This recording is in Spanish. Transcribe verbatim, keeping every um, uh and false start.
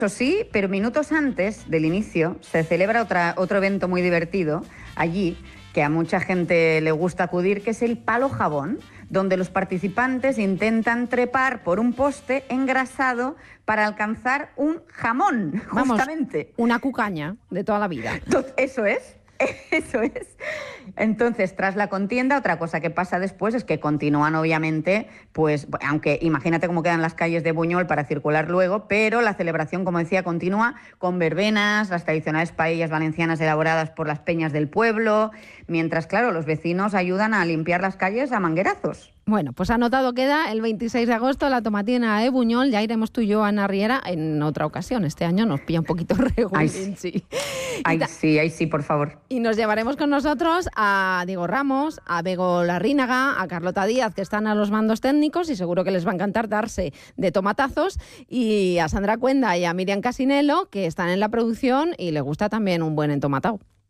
sí, pero minutos antes del inicio se celebra otra, otro evento muy divertido allí, que a mucha gente le gusta acudir, que es el palo jabón, donde los participantes intentan trepar por un poste engrasado para alcanzar un jamón, Vamos, justamente. Una cucaña de toda la vida. Eso es. Eso es. Entonces, tras la contienda, otra cosa que pasa después es que continúan, obviamente, pues, aunque imagínate cómo quedan las calles de Buñol para circular luego, pero la celebración, como decía, continúa con verbenas, las tradicionales paellas valencianas elaboradas por las peñas del pueblo, mientras, claro, los vecinos ayudan a limpiar las calles a manguerazos. Bueno, pues anotado queda el veintiséis de agosto la tomatina de Buñol. Ya iremos tú y yo, Ana Riera, en otra ocasión. Este año nos pilla un poquito regulín, Ay, sí. Ay, sí, ay, sí, por favor. Y nos llevaremos con nosotros a Diego Ramos, a Bego Larrínaga, a Carlota Díaz, que están a los mandos técnicos y seguro que les va a encantar darse de tomatazos, y a Sandra Cuenda y a Miriam Casinello, que están en la producción y les gusta también un buen entomatado.